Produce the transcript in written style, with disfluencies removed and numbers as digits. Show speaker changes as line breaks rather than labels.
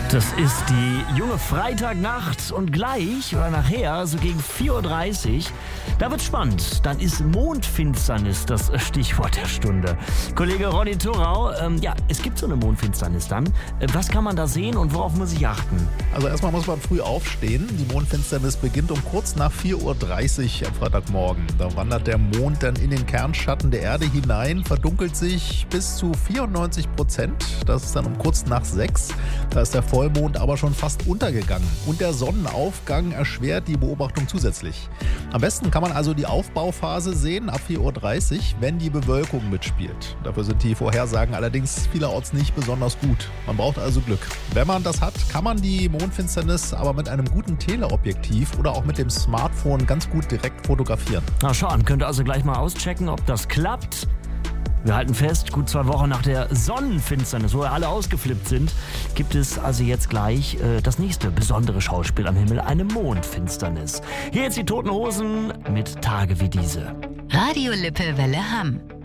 Das ist die junge Freitagnacht und gleich oder nachher, so gegen 4:30 Uhr, da wird's spannend. Dann ist Mondfinsternis das Stichwort der Stunde. Kollege Ronny Thorau, es gibt so eine Mondfinsternis dann. Was kann man da sehen und worauf muss ich achten?
Also erstmal muss man früh aufstehen. Die Mondfinsternis beginnt um kurz nach 4:30 Uhr am Freitagmorgen. Da wandert der Mond dann in den Kernschatten der Erde hinein, verdunkelt sich bis zu 94%. Das ist dann um kurz nach 6. Da ist der Vollmond aber schon fast untergegangen. Und der Sonnenaufgang erschwert die Beobachtung zusätzlich. Am besten kann man also die Aufbauphase sehen ab 4:30 Uhr, wenn die Bewölkung mitspielt. Dafür sind die Vorhersagen allerdings vielerorts nicht besonders gut. Man braucht also Glück. Wenn man das hat, kann man die Mondfinsternis aber mit einem guten Teleobjektiv oder auch mit dem Smartphone ganz gut direkt fotografieren.
Na schauen, könnt ihr also gleich mal auschecken, ob das klappt. Wir halten fest, gut 2 Wochen nach der Sonnenfinsternis, wo wir alle ausgeflippt sind, gibt es also jetzt gleich das nächste besondere Schauspiel am Himmel, eine Mondfinsternis. Hier jetzt die Toten Hosen mit Tage wie diese.
Radio Lippe Welle Hamm.